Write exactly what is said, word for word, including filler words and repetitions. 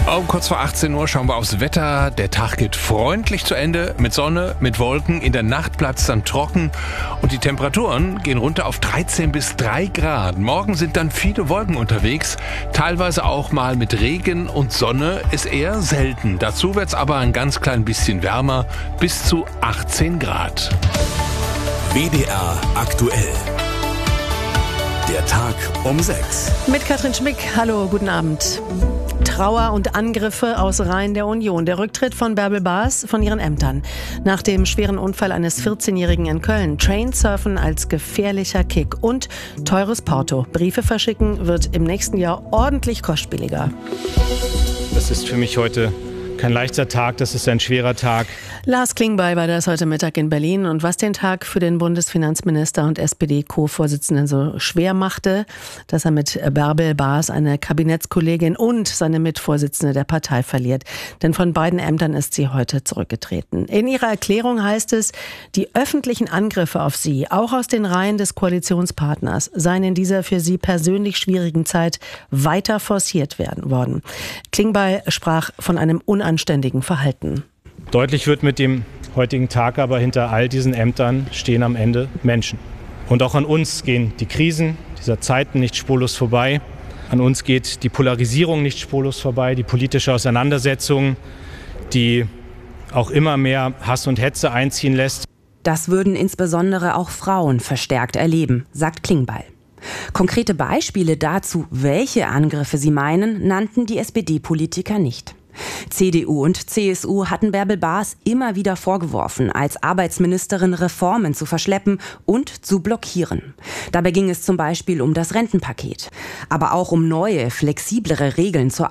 Um kurz vor achtzehn Uhr schauen wir aufs Wetter. Der Tag geht freundlich zu Ende, mit Sonne, mit Wolken. In der Nacht bleibt es dann trocken und die Temperaturen gehen runter auf dreizehn bis drei Grad. Morgen sind dann viele Wolken unterwegs, teilweise auch mal mit Regen und Sonne ist eher selten. Dazu wird es aber ein ganz klein bisschen wärmer, bis zu achtzehn Grad. W D R aktuell. Der Tag um sechs. Mit Katrin Schmick. Hallo, guten Abend. Trauer und Angriffe aus Reihen der Union. Der Rücktritt von Bärbel Baas von ihren Ämtern. Nach dem schweren Unfall eines vierzehnjährigen in Köln. Trainsurfen als gefährlicher Kick und teures Porto. Briefe verschicken wird im nächsten Jahr ordentlich kostspieliger. Das ist für mich heute kein leichter Tag, das ist ein schwerer Tag. Lars Klingbeil war das heute Mittag in Berlin. Und was den Tag für den Bundesfinanzminister und S P D-Co-Vorsitzenden so schwer machte, dass er mit Bärbel Baas eine Kabinettskollegin und seine Mitvorsitzende der Partei verliert. Denn von beiden Ämtern ist sie heute zurückgetreten. In ihrer Erklärung heißt es, die öffentlichen Angriffe auf sie, auch aus den Reihen des Koalitionspartners, seien in dieser für sie persönlich schwierigen Zeit weiter forciert werden worden. Klingbeil sprach von einem unanständigen Verhalten. Deutlich wird mit dem heutigen Tag aber, hinter all diesen Ämtern stehen am Ende Menschen. Und auch an uns gehen die Krisen dieser Zeiten nicht spurlos vorbei. An uns geht die Polarisierung nicht spurlos vorbei, die politische Auseinandersetzung, die auch immer mehr Hass und Hetze einziehen lässt. Das würden insbesondere auch Frauen verstärkt erleben, sagt Klingbeil. Konkrete Beispiele dazu, welche Angriffe sie meinen, nannten die S P D-Politiker nicht. C D U und C S U hatten Bärbel Baas immer wieder vorgeworfen, als Arbeitsministerin Reformen zu verschleppen und zu blockieren. Dabei ging es zum Beispiel um das Rentenpaket, aber auch um neue, flexiblere Regeln zur